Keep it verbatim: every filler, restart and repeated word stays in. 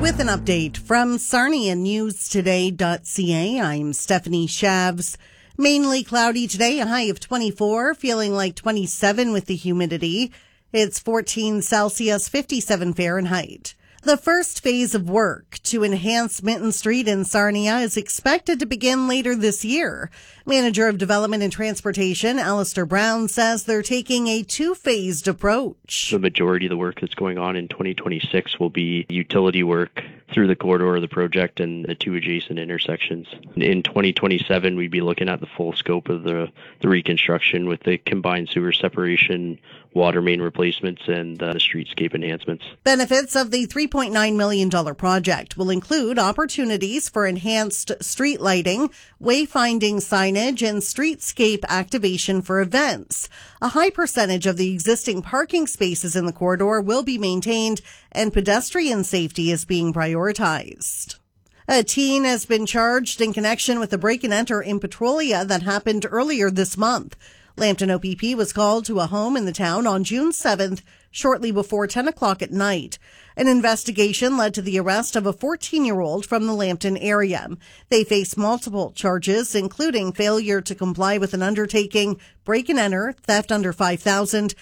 With an update from Sarnia News Today dot C A, I'm Stephanie Shavs. Mainly cloudy today, a high of twenty-four, feeling like twenty-seven with the humidity. It's fourteen Celsius, fifty-seven Fahrenheit. The first phase of work to enhance Minton Street in Sarnia is expected to begin later this year. Manager of Development and Transportation, Alistair Brown, says they're taking a two-phased approach. The majority of the work that's going on in twenty twenty-six will be utility work through the corridor of the project and the two adjacent intersections. In twenty twenty-seven, we'd be looking at the full scope of the, the reconstruction with the combined sewer separation, water main replacements, and uh, the streetscape enhancements. Benefits of the three point nine million dollars project will include opportunities for enhanced street lighting, wayfinding signage, and streetscape activation for events. A high percentage of the existing parking spaces in the corridor will be maintained, and pedestrian safety is being prioritized. A teen has been charged in connection with a break-and-enter in Petrolia that happened earlier this month. Lambton O P P was called to a home in the town on June seventh, shortly before ten o'clock at night. An investigation led to the arrest of a fourteen-year-old from the Lambton area. They face multiple charges, including failure to comply with an undertaking, break-and-enter, theft under five thousand dollars,